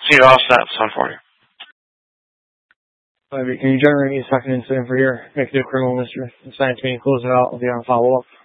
proceed all steps for you. Can you generate me a second incident for here? Make it a criminal mystery. Assign it to me and close it out. I'll be on follow-up.